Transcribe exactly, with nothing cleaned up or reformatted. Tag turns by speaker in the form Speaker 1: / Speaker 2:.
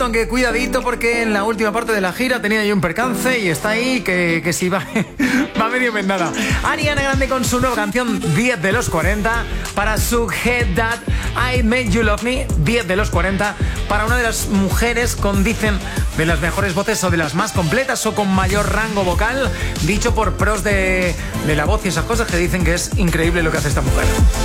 Speaker 1: aunque cuidadito porque en la última parte de la gira tenía yo un percance y está ahí que, que sí va, va medio vendada. Ariana Grande con su nueva canción diez de los cuarenta para su Head That I Made You Love Me, diez de los cuarenta para una de las mujeres con, dicen, de las mejores voces o de las más completas o con mayor rango vocal, dicho por pros de, de la voz y esas cosas que dicen que es increíble lo que hace esta mujer.